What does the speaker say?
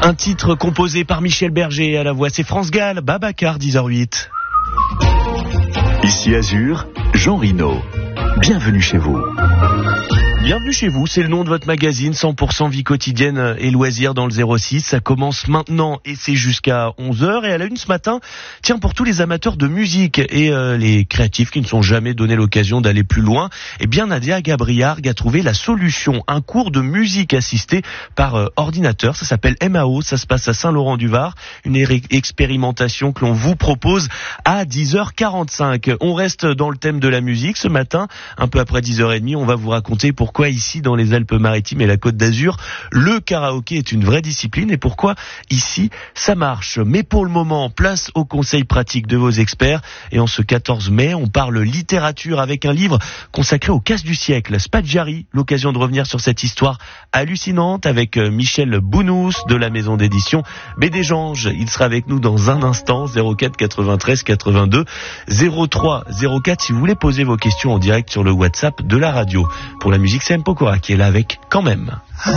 Un titre composé par Michel Berger à la voix, c'est France Gall, Babacar, 10h08. Ici Azur, Jean Rino. Bienvenue chez vous. Bienvenue chez vous, c'est le nom de votre magazine 100% vie quotidienne et loisirs dans le 06. Ça commence maintenant et c'est jusqu'à 11h. Et à la une ce matin, tiens, pour tous les amateurs de musique et les créatifs qui ne sont jamais donné l'occasion d'aller plus loin, eh bien Nadia Gabriarg a trouvé la solution. Un cours de musique assisté par ordinateur, ça s'appelle MAO, ça se passe à Saint-Laurent-du-Var. Une expérimentation que l'on vous propose à 10h45. On reste dans le thème de la musique ce matin, un peu après 10h30, on va vous raconter pourquoi ici dans les Alpes-Maritimes et la Côte d'Azur, le karaoké est une vraie discipline et pourquoi ici ça marche. Mais pour le moment, place aux conseils pratiques de vos experts et en ce 14 mai, on parle littérature avec un livre consacré au casse du siècle, Spaggiari, l'occasion de revenir sur cette histoire hallucinante avec Michel Bounous de la maison d'édition BD-Jange. Il sera avec nous dans un instant, 04 93 82 03 04 si vous voulez poser vos questions en direct sur le WhatsApp de la radio. Pour la musique, c'est M. Pokora qui est là avec quand même.